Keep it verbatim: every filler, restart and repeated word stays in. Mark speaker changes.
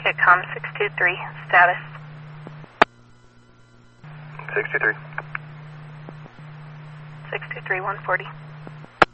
Speaker 1: Kitcom six two three, status.
Speaker 2: six two three.
Speaker 1: six two three, one forty.